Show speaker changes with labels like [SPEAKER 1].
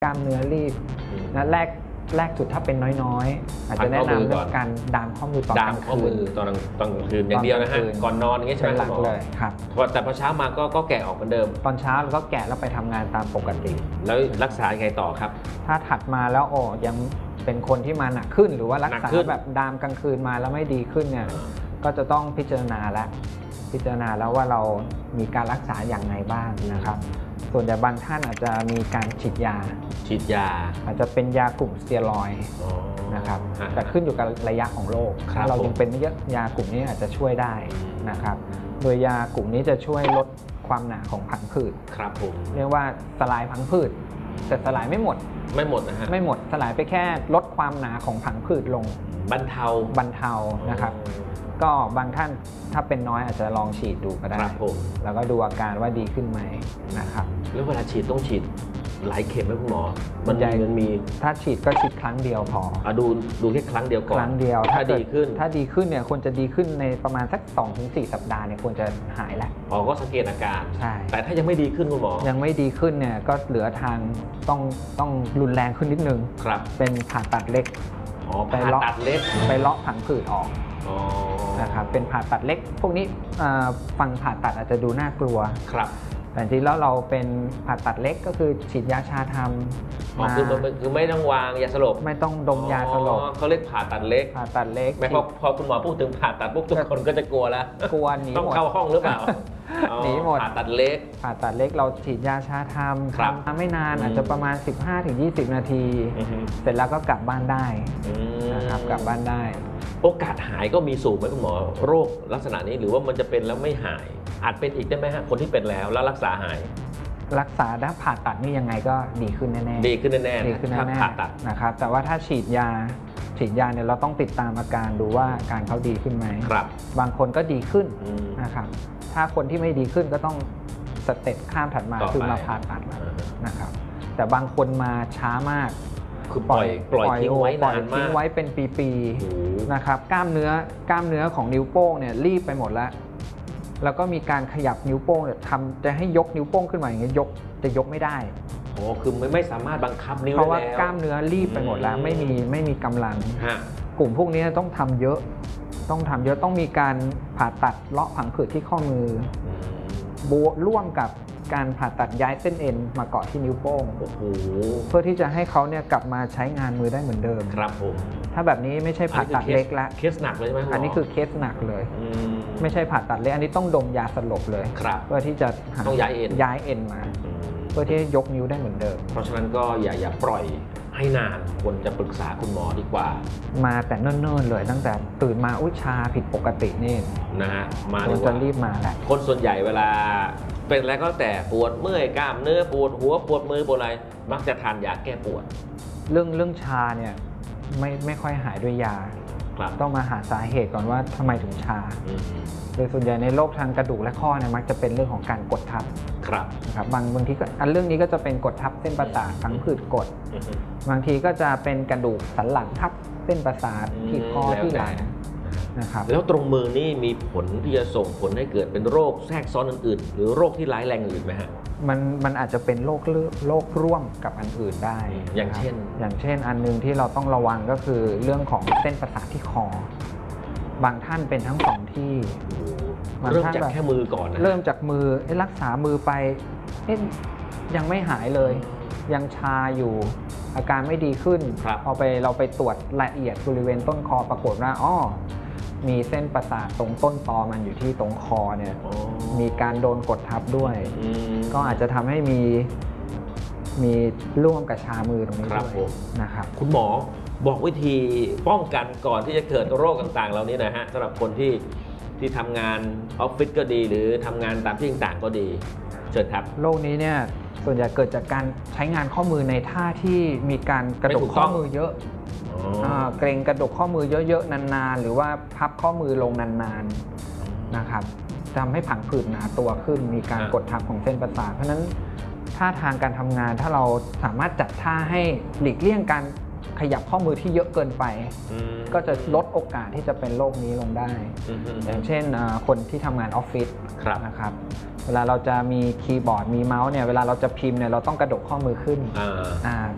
[SPEAKER 1] กล้ามเนื้อรีบนะแรกสุดถ้าเป็นน้อยๆอาจจะแนะนำเรื่องการดามข้อมือตอนกลางคืน
[SPEAKER 2] ตอนกลางคืนอย่างเดียวนะฮะก่อนนอนอย่างเงี้ยใช่ไหมครับ
[SPEAKER 1] เลยครับ
[SPEAKER 2] แต่พอเช้ามาก็แกะออกเหมือนเดิม
[SPEAKER 1] ตอนเช้าเราก็แกะแล้วไปทำงานตามปกติ
[SPEAKER 2] แล้วรักษายังไงต่อครับ
[SPEAKER 1] ถ้าถัดมาแล้วยังเป็นคนที่มาหนักขึ้นหรือว่ารักษาแบบดามกลางคืนมาแล้วไม่ดีขึ้นเนี่ยก็จะต้องพิจารณาแล้วว่าเรามีการรักษาอย่างไรบ้างนะครับส่วนใหญ่บางท่านอาจจะมีการฉีดยาอาจจะเป็นยากลุ่มสเตียรอยด์นะครับแต่ขึ้นอยู่กับระยะของโรคถ้าเรายังเป็นไม่เยอะยากลุ่มนี้อาจจะช่วยได้นะครับโดยยากลุ่มนี้จะช่วยลดความหนาของผังผืด
[SPEAKER 2] ครับผม
[SPEAKER 1] เรียกว่าสลายผังผืดแต่สลายไม่หมด
[SPEAKER 2] นะฮะ
[SPEAKER 1] ไม่หมดสลายไปแค่ลดความหนาของผังผืดลง
[SPEAKER 2] บรรเทา
[SPEAKER 1] นะครับก็บางท่านถ้าเป็นน้อยอาจจะลองฉีดดูก็ได้แล้วก็ดูอาการว่าดีขึ้นไหมนะครับ
[SPEAKER 2] แล้วเวลาฉีดต้องฉีดหลายเข็มไหมคุณหมอมันมี
[SPEAKER 1] ถ้าฉีดก็ฉีดครั้งเดียวพอ
[SPEAKER 2] ดูแค่ครั้งเดียวก่อน
[SPEAKER 1] ครั้งเดียว
[SPEAKER 2] ถ้าดี
[SPEAKER 1] ขึ้นเนี่ยควรจะดีขึ้นในประมาณสัก 2-4 สัปดาห์เนี่ยควรจะหายแล้ว
[SPEAKER 2] ก็สังเกตอาการ
[SPEAKER 1] ใช่
[SPEAKER 2] แต่ถ้ายังไม่ดีขึ้นคุณหมอ
[SPEAKER 1] ยังไม่ดีขึ้นเนี่ยก็เหลือทางต้องรุนแรงขึ้นนิดนึง
[SPEAKER 2] ครับ
[SPEAKER 1] เป็นผ่าตัดเล็ก
[SPEAKER 2] ผ่าตัดเล็ก
[SPEAKER 1] ไปเลาะผังผืดออกนะครับเป็นผ่าตัดเล็กพวกนี้ฟังผ่าตัดอาจจะดูน่ากลัว
[SPEAKER 2] ครับ
[SPEAKER 1] แต่จริงแล้วเราเป็นผ่าตัดเล็กก็คือฉีดยาชาทำ
[SPEAKER 2] คือไม่ต้องวางยาสลบ
[SPEAKER 1] ไม่ต้องดมยาสลบ
[SPEAKER 2] เขาเรียกผ่าตัดเล็กไม่พอคุณหมอพูดถึงผ่าตัดปุ๊บทุกคนก็จะกลัวแล้ว
[SPEAKER 1] หนีหมด
[SPEAKER 2] ต้องเข้าห้องหรือเปล่า
[SPEAKER 1] หนีหมด
[SPEAKER 2] ผ่าตัดเล็ก
[SPEAKER 1] เราฉีดยาชาทำไม่นานอาจจะประมาณ 15-20 นาทีเสร็จแล้วก็กลับบ้านได้นะครับกลับบ้านได้
[SPEAKER 2] โอกาสหายก็มีสูงไหมคุณหมอโรคลักษณะนี้หรือว่ามันจะเป็นแล้วไม่หายอาจเป็นอีกได้ไหมฮะคนที่เป็นแล้วรักษาหาย
[SPEAKER 1] รักษาถ้าผ่าตัดนี่ยังไงก็ดีขึ้นแน่
[SPEAKER 2] ผ่าตัด
[SPEAKER 1] นะครับแต่ว่าถ้าฉีดยาเนี่ยเราต้องติดตามอาการดูว่าอาการเขาดีขึ้นไหมบางคนก็ดีขึ้นนะครับถ้าคนที่ไม่ดีขึ้นก็ต้องสเต็ปข้ามถัดมาคือมาผ่าตัดนะครับแต่บางคนมาช้ามาก
[SPEAKER 2] คือปล่อยทิ้งไว้นานมาก
[SPEAKER 1] ทิ้งไว้เป็นปีๆนะครับกล้ามเนื้อของนิ้วโป้งเนี่ยรีบไปหมดแล้วก็มีการขยับนิ้วโป้งเนี่ยจะให้ยกนิ้วโป้งขึ้นมาอย่างเงี้ยจะยกไม่ได้
[SPEAKER 2] คือไม่สามารถบังคับนิ้ว
[SPEAKER 1] เพราะว่ากล้ามเนื้อรีบไปหมดแล้วไม่มีกำลังกลุ่มพวกนี้ต้องทำเยอะต้องมีการผ่าตัดเลาะผังผืดที่ข้อมือร่วมกับการผ่าตัดย้ายเส้นเอ็นมาเกาะที่นิ้วโป้งเพื่อที่จะให้เขาเนี่ยกลับมาใช้งานมือได้เหมือนเดิม
[SPEAKER 2] ครับผม
[SPEAKER 1] ถ้าแบบนี้ไม่ใช่ผ่าตัดเล็กละ
[SPEAKER 2] เคสหนักเลยใช่ไหม
[SPEAKER 1] อันนี้คือเคสหนักเลยไม่ใช่ผ่าตัดเล็กอันนี้ต้องดมยาสลบเลยเพื่อที่จะ
[SPEAKER 2] ต้องย้าย
[SPEAKER 1] เอ็นมาเพื่อที่จะยกนิ้วได้เหมือนเดิม
[SPEAKER 2] เพราะฉะนั้นก็อย่าปล่อยให้นานควรจะปรึกษาคุณหมอดีกว่า
[SPEAKER 1] มาแต่เนิ่นๆเลยตั้งแต่ตื่นมาชาผิดปกตินี่
[SPEAKER 2] นะฮะมา
[SPEAKER 1] ควรจะรีบมาแหละ
[SPEAKER 2] คนส่วนใหญ่เวลาเป็นอะไรก็แต่ปวดเมื่อยกล้ามเนื้อปวดหัวปวดมือปวดอะไรมักจะทานยาแก้ปวด
[SPEAKER 1] เรื่องชาเนี่ยไม่ค่อยหายด้วยยาต้องมาหาสาเหตุก่อนว่าทำไมถึงชาโดยส่วนใหญ่ในโรคทางกระดูกและข้อเนี่ยมักจะเป็นเรื่องของการกดทับบางทีก็เรื่องนี้ก็จะเป็นกดทับเส้นประสาทผังผืดกดบางทีก็จะเป็นกระดูกสันหลังทับเส้นประสาทที่คอที่หลังนะครับ
[SPEAKER 2] แล้วตรงมือนี่มีผลที่จะส่งผลให้เกิดเป็นโรคแทรกซ้อนอื่นๆหรือโรคที่ร้ายแรงอื่นไหมฮะ
[SPEAKER 1] มันอาจจะเป็นโรคร่วมกับอันอื่นได้
[SPEAKER 2] อย่างเช่น
[SPEAKER 1] อันนึงที่เราต้องระวังก็คือเรื่องของเส้นประสาทที่คอบางท่านเป็นทั้งสองที่
[SPEAKER 2] เริ่มจากแค่มือก่อน
[SPEAKER 1] เริ่มจากมือรักษามือไปยังไม่หายเลยยังชาอยู่อาการไม่ดีขึ้นเราไปตรวจละเอียดบริเวณต้นคอปรากฏว่ามีเส้นประสาทตรงต้นตอมันอยู่ที่ตรงคอเนี่ยมีการโดนกดทับด้วยก็อาจจะทำให้มีร่วมกับชามือตรงนี้ด้วยนะครับ
[SPEAKER 2] คุณหมอบอกวิธีป้องกันก่อนที่จะเกิดโรคต่างๆเหล่านี้นะฮะสำหรับคนที่ทำงานออฟฟิศก็ดีหรือทำงานตามที่ต่างๆก็ดีเชิญครับ
[SPEAKER 1] โรคนี้เนี่ยส่วนใหญ่เกิดจากการใช้งานข้อมือในท่าที่มีการกระดกข้อมือเยอะเกรงกระดกข้อมือเยอะๆนานๆหรือว่าพับข้อมือลงนานๆนะครับทำให้ผังผืดหนาตัวขึ้นมีการกดทับของเส้นประสาทเพราะฉะนั้นท่าทางการทำงานถ้าเราสามารถจัดท่าให้หลีกเลี่ยงการขยับข้อมือที่เยอะเกินไปก็จะลดโอกาสที่จะเป็นโรคนี้ลงได้อย่างเช่นคนที่ทำงานออฟฟิศนะครับเวลาเราจะมีคีย์บอร์ดมีเมาส์เนี่ยเวลาเราจะพิมพ์เนี่ยเราต้องกระดกข้อมือขึ้น